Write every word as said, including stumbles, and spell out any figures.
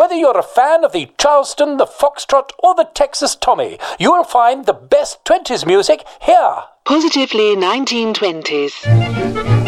Whether you're a fan of the Charleston, the Foxtrot, or the Texas Tommy, you will find the best twenties music here. Positively nineteen twenties.